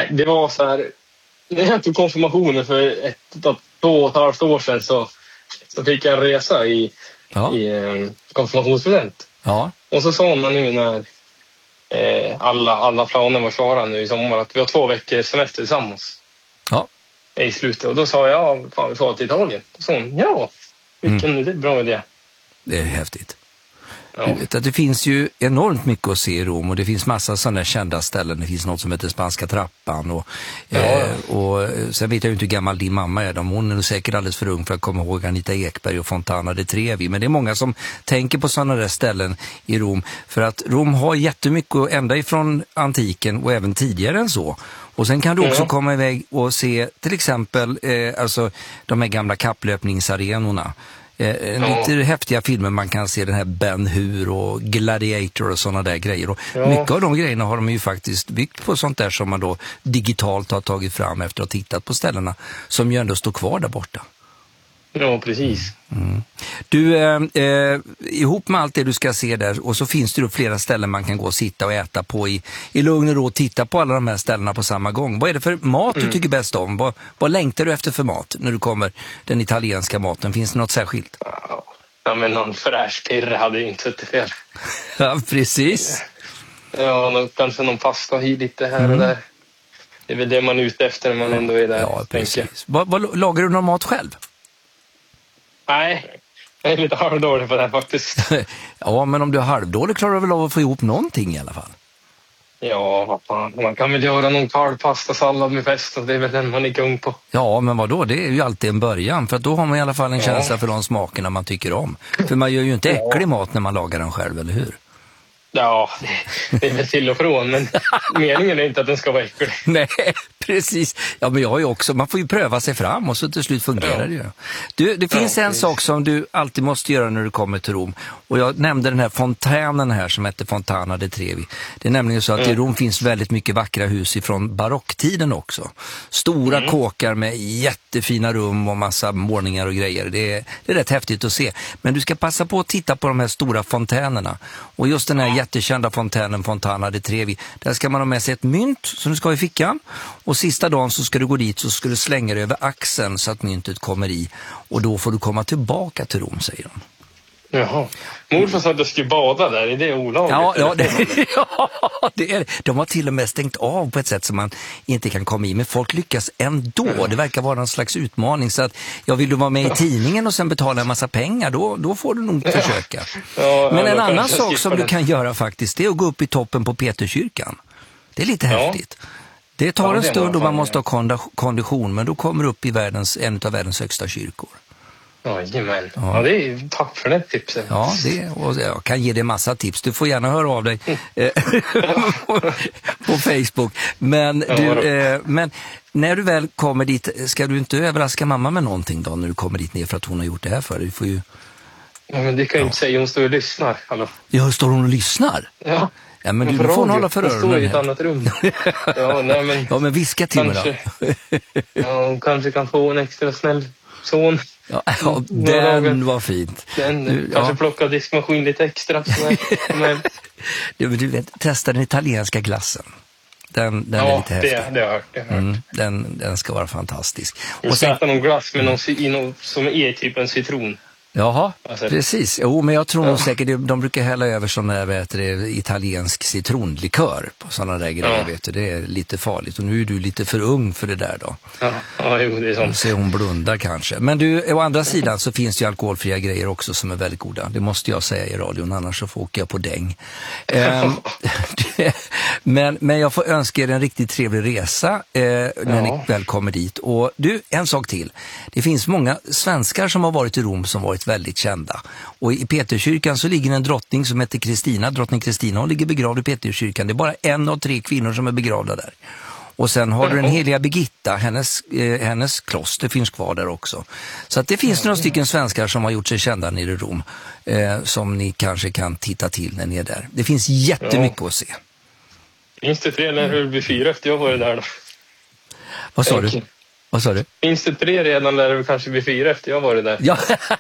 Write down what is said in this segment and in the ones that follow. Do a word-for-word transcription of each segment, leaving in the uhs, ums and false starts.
det var så här. När jag tog konfirmationen för ett, två och ett halvt år sedan så, så fick jag en resa i, ja. i eh, konfirmationspresent. Ja. Och så sa man nu när eh, alla, alla planer var klara nu i sommar att vi har två veckor semester tillsammans. Ja. I slutet. Och då sa jag, ja, fan vi får till Italien. Och så ja, vilken mm. det är bra idé. Det är häftigt. Ja. Du vet att det finns ju enormt mycket att se i Rom och det finns massa sådana kända ställen. Det finns något som heter Spanska trappan och, ja. eh, och sen vet jag ju inte hur gammal din mamma är. Hon är säkert alldeles för ung för att komma ihåg Anita Ekberg och Fontana di Trevi. Men det är många som tänker på sådana där ställen i Rom för att Rom har jättemycket ända ifrån antiken och även tidigare än så. Och sen kan du också ja. komma iväg och se till exempel eh, alltså de här gamla kapplöpningsarenorna. Eh, ja. Lite häftiga filmer man kan se, den här Ben Hur och Gladiator och sådana där grejer. Och ja. mycket av de grejerna har de ju faktiskt byggt på sånt där som man då digitalt har tagit fram efter att ha tittat på ställena som ju ändå står kvar där borta. Ja, precis. Mm. Du, eh, eh, ihop med allt det du ska se där och så finns det då flera ställen man kan gå och sitta och äta på i, i lugn och ro och titta på alla de här ställena på samma gång. Vad är det för mat mm. du tycker bäst om? Vad, vad längtar du efter för mat när du kommer den italienska maten? Finns det något särskilt? Ja, men någon fräsch pirre hade ju inte suttit fel. Ja, precis. Ja, någon, kanske någon pasta hit lite här mm. och där. Det är väl det man är ute efter när man ändå är där. Ja, precis. Vad, vad, lagar du någon mat själv? Nej, jag är lite halvdålig på det här faktiskt. Ja, men om du är halvdålig klarar du väl av att få ihop någonting i alla fall? Ja, vad fan. Man kan väl göra någon kalvpastasallad med pesto. Det är väl den man är kung på. Ja, men vadå? Det är ju alltid en början. För att då har man i alla fall en ja. känsla för de smakerna man tycker om. För man gör ju inte äcklig mat när man lagar den själv, eller hur? Ja, det, det är väl till och från, men meningen är inte att den ska vara äcklig. Nej, precis. Ja, men jag har ju också, man får ju pröva sig fram och så till slut fungerar det ju. Du, det finns ja, en precis. sak som du alltid måste göra när du kommer till Rom. Och jag nämnde den här fontänen här som heter Fontana di Trevi. Det är nämligen så att mm. i Rom finns väldigt mycket vackra hus ifrån barocktiden också. Stora mm. kåkar med jättefina rum och massa målningar och grejer. Det är, det är rätt häftigt att se. Men du ska passa på att titta på de här stora fontänerna. Och just den här jättekända fontänen Fontana di Trevi. Där ska man ha med sig ett mynt som du ska ha i fickan. Och sista dagen så ska du gå dit så ska du slänga det över axeln så att myntet kommer i. Och då får du komma tillbaka till Rom, säger de. Jaha. Morfar sa att du skulle bada där. Är det olagligt? Ja, ja, det, ja det är, de har till och med stängt av på ett sätt som man inte kan komma i. Men folk lyckas ändå. Det verkar vara en slags utmaning. Så att jag vill du vara med i tidningen och sen betala en massa pengar, då, då får du nog försöka. Ja, men ja, en annan sak som den. du kan göra faktiskt, det är att gå upp i toppen på Peterskyrkan. Det är lite ja. häftigt. Det tar en stund och man måste ha kondition, men då kommer du upp i världens, en av världens högsta kyrkor. Jajamän. Ja. ja, det är tack för det tipset. Ja, det, och jag kan ge dig massa tips. Du får gärna höra av dig på, på Facebook. Men, ja, du, eh, men när du väl kommer dit, ska du inte överraska mamma med någonting då när du kommer dit ner för att hon har gjort det här för dig? Du får ju... Ja, men det kan jag ja. inte säga. Hon står och lyssnar. Hallå. Ja, står hon och lyssnar? Ja. Ja, men du får hon hålla för öronen. Hon står i ett annat rum. Ja, nej, men ja, men viska till mig då. Ja, hon kanske kan få en extra snäll son. Ja, ja, den var fint. Den, du, kanske ja. plocka diskmaskin lite extra. Men... du, du vet, testa den italienska glassen. Den, den ja, är lite häftig. Det, det har jag hört. Det har jag hört. Mm, den, den ska vara fantastisk. Och sen äta någon glass med någon, i någon, som är typ en citron. Jaha, alltså, precis. Jo, men jag tror nog ja. säkert, de brukar hälla över sån där, vet du, italiensk citronlikör på sådana där grejer, ja. vet du. Det är lite farligt. Och nu är du lite för ung för det där då. Ja, ja jo, det är sånt. Så hon blundar kanske. Men du, å andra sidan så finns det ju alkoholfria grejer också som är väldigt goda. Det måste jag säga i radion, annars så får jag på däng. um, men, men jag får önska er en riktigt trevlig resa eh, när ja. ni väl kommer dit. Och du, en sak till. Det finns många svenskar som har varit i Rom som varit väldigt kända. Och i Peterskyrkan så ligger en drottning som heter Kristina. Drottning Kristina, hon ligger begravd i Peterskyrkan. Det är bara en av tre kvinnor som är begravda där. Och sen har du den heliga Birgitta, hennes, eh, hennes kloster finns kvar där också. Så att det finns några stycken svenskar som har gjort sig kända nere i Rom. Eh, som ni kanske kan titta till när ni är där. Det finns jättemycket ja. att se. Finns det tre när det blir fyra efter jag var där då? Vad sa du? Vad sa du? Finns det tre redan när det kanske blir fyra efter jag varit där? Ja,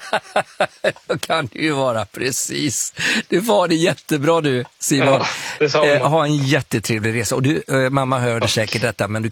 det kan det ju vara, precis. Du var det jättebra du, Simon. Ja, eh, ha en jättetrevlig resa. Och du, eh, mamma hörde säkert detta, men du